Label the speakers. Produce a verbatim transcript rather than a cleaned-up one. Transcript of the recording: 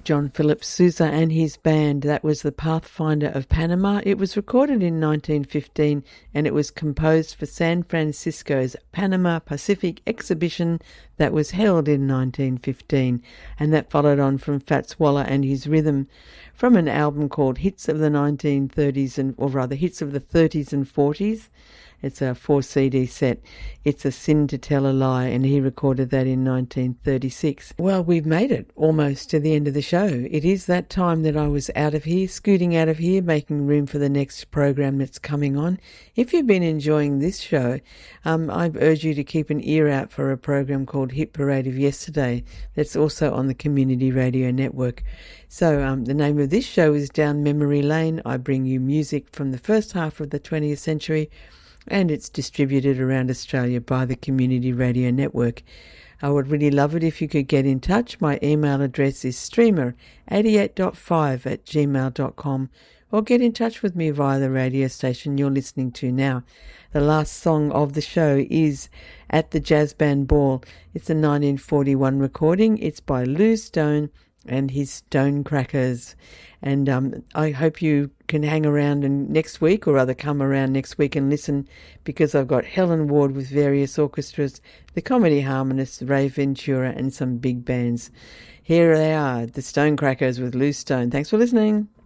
Speaker 1: John Philip Sousa and his band. That was the Pathfinder of Panama. It was recorded in nineteen fifteen and it was composed for San Francisco's Panama Pacific exhibition that was held in nineteen fifteen, and that followed on from Fats Waller and his Rhythm from an album called Hits of the nineteen thirties, and or rather Hits of the thirties and forties. It's a four C D set. It's a Sin to Tell a Lie, and he recorded that in nineteen thirty-six. Well, we've made it almost to the end of the show. It is that time that I was out of here, scooting out of here, making room for the next program that's coming on. If you've been enjoying this show, um, I urge you to keep an ear out for a program called Hit Parade of Yesterday that's also on the Community Radio Network. So um, the name of this show is Down Memory Lane. I bring you music from the first half of the twentieth century, and it's distributed around Australia by the Community Radio Network. I would really love it if you could get in touch. My email address is streamer eighty-eight point five at gmail dot com, or get in touch with me via the radio station you're listening to now. The last song of the show is At the Jazz Band Ball. It's a nineteen forty-one recording. It's by Lou Stone and his Stonecrackers. And um, I hope you can hang around and next week, or rather come around next week and listen, because I've got Helen Ward with various orchestras, the Comedy Harmonists, Ray Ventura, and some big bands. Here they are, the Stonecrackers with Lou Stone. Thanks for listening.